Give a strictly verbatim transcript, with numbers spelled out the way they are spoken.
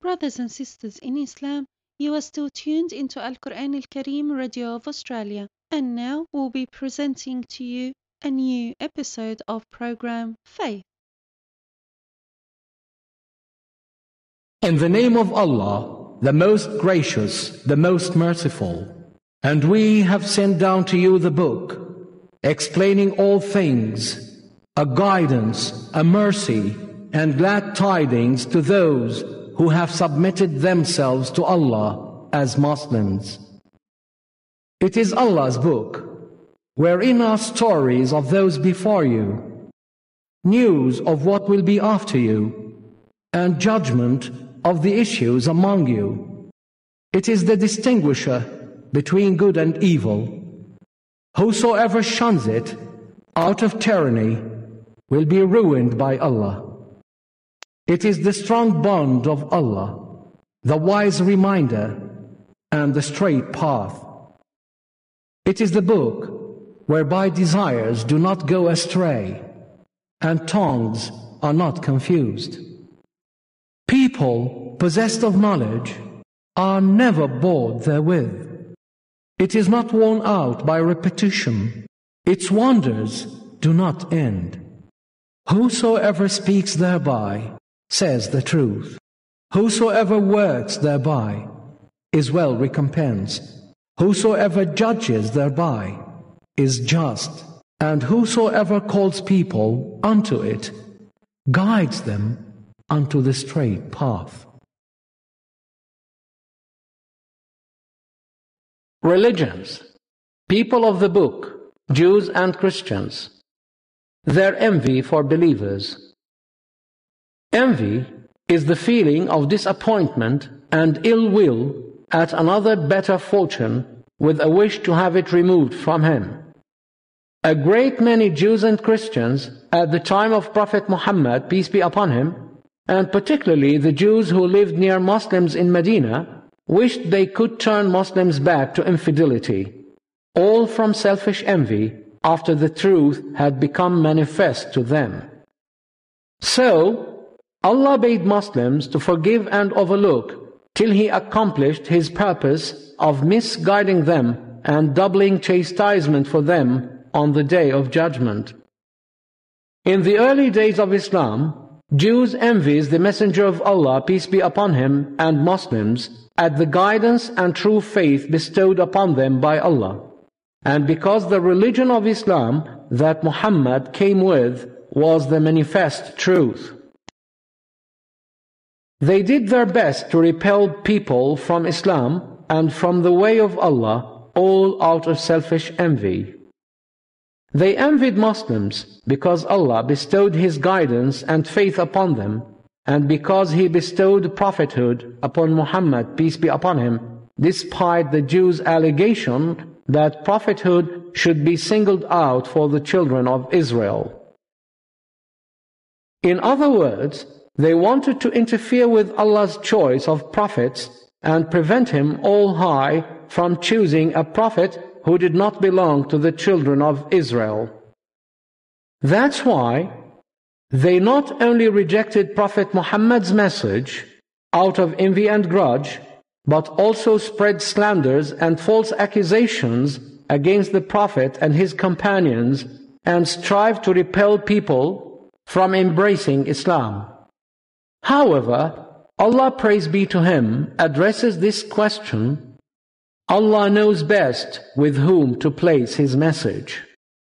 Brothers and sisters in Islam, you are still tuned into Al-Quran Al-Kareem Radio of Australia, and now we'll be presenting to you a new episode of program Faith. In the name of Allah, the most gracious, the most merciful. And we have sent down to you the book, explaining all things, a guidance, a mercy, and glad tidings to those who have submitted themselves to Allah as Muslims. It is Allah's book, wherein are stories of those before you, news of what will be after you, and judgment of the issues among you. It is the distinguisher between good and evil. Whosoever shuns it out of tyranny will be ruined by Allah. It is the strong bond of Allah, the wise reminder, and the straight path. It is the book whereby desires do not go astray, and tongues are not confused. People possessed of knowledge are never bored therewith. It is not worn out by repetition. Its wonders do not end. Whosoever speaks thereby says the truth. Whosoever works thereby is well recompensed. Whosoever judges thereby is just. And whosoever calls people unto it guides them unto the straight path. Religions, people of the book, Jews and Christians, their envy for believers. Envy is the feeling of disappointment and ill will at another better fortune with a wish to have it removed from him. A great many Jews and Christians at the time of Prophet Muhammad, peace be upon him, and particularly the Jews who lived near Muslims in Medina, wished they could turn Muslims back to infidelity, all from selfish envy after the truth had become manifest to them. So, Allah bade Muslims to forgive and overlook till He accomplished His purpose of misguiding them and doubling chastisement for them on the Day of Judgment. In the early days of Islam, Jews envied the Messenger of Allah, peace be upon him, and Muslims at the guidance and true faith bestowed upon them by Allah, and because the religion of Islam that Muhammad came with was the manifest truth. They did their best to repel people from Islam and from the way of Allah, all out of selfish envy. They envied Muslims because Allah bestowed His guidance and faith upon them, and because He bestowed prophethood upon Muhammad, peace be upon him, despite the Jews' allegation that prophethood should be singled out for the children of Israel. In other words, they wanted to interfere with Allah's choice of prophets and prevent Him all high from choosing a prophet who did not belong to the children of Israel. That's why they not only rejected Prophet Muhammad's message out of envy and grudge, but also spread slanders and false accusations against the Prophet and his companions and strive to repel people from embracing Islam. However, Allah, praise be to Him, addresses this question: Allah knows best with whom to place His message.